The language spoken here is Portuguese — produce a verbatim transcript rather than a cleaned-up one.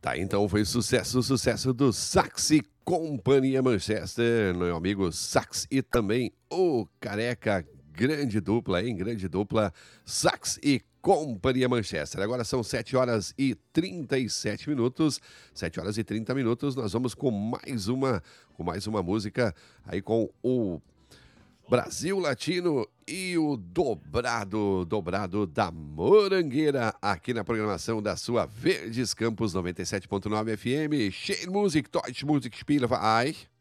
Tá, então foi sucesso, sucesso do Sax e Companhia Manchester, meu amigo Sax e também o Careca, grande dupla, hein? Grande dupla, Sax e Companhia Manchester. Agora são sete horas e trinta e sete minutos, sete horas e trinta minutos, nós vamos com mais uma, com mais uma música aí com o Brasil Latino e o dobrado, dobrado da Morangueira, aqui na programação da sua Verdes Campos noventa e sete ponto nove F M. Schön Musik, Deutsch Musik, Spiele, Vereich.